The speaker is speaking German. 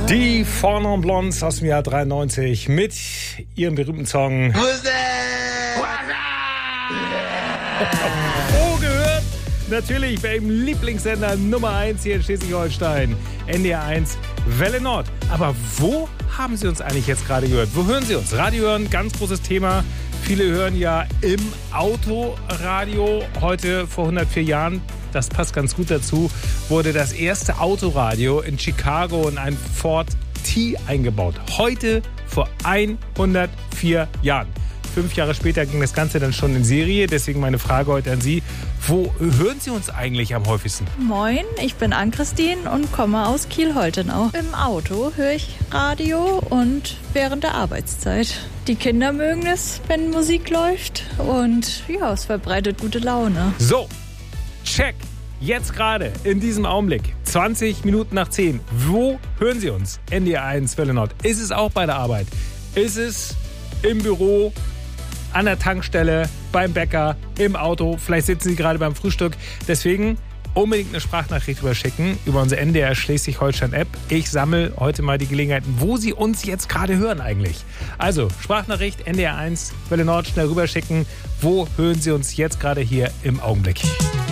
Die Four Non Blondes aus dem Jahr 93 mit ihrem berühmten Song Wo gehört? Natürlich beim Lieblingssender Nummer 1 hier in Schleswig-Holstein, NDR 1 Welle Nord. Aber wo haben Sie uns eigentlich jetzt gerade gehört? Wo hören Sie uns? Radio hören, ganz großes Thema. Viele hören ja im Autoradio. Heute vor 104 Jahren, das passt ganz gut dazu, wurde das erste Autoradio in Chicago in ein Ford T eingebaut. Heute vor 104 Jahren. 5 Jahre später ging das Ganze dann schon in Serie. Deswegen meine Frage heute an Sie. Wo hören Sie uns eigentlich am häufigsten? Moin, ich bin Ann-Christine und komme aus Kiel-Holtenau. Im Auto höre ich Radio und während der Arbeitszeit. Die Kinder mögen es, wenn Musik läuft. Und ja, es verbreitet gute Laune. So, check. Jetzt gerade, in diesem Augenblick, 20 Minuten nach 10. Wo hören Sie uns? NDR 1 Welle Nord. Ist es auch bei der Arbeit? Ist es im Büro, an der Tankstelle, beim Bäcker, im Auto? Vielleicht sitzen Sie gerade beim Frühstück. Deswegen unbedingt eine Sprachnachricht überschicken über unsere NDR Schleswig-Holstein-App. Ich sammle heute mal die Gelegenheiten, wo Sie uns jetzt gerade hören eigentlich. Also, Sprachnachricht NDR 1 Welle Nord schnell rüberschicken. Wo hören Sie uns jetzt gerade hier im Augenblick?